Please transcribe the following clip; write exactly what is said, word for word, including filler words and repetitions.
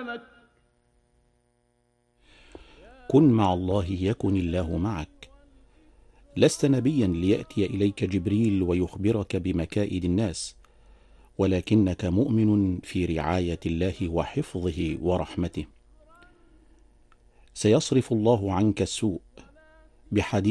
أمامك. كن مع الله يكن الله معك. لست نبيا ليأتي إليك جبريل ويخبرك بمكائد الناس، ولكنك مؤمن في رعاية الله وحفظه ورحمته. سيصرف الله عنك السوء بحديث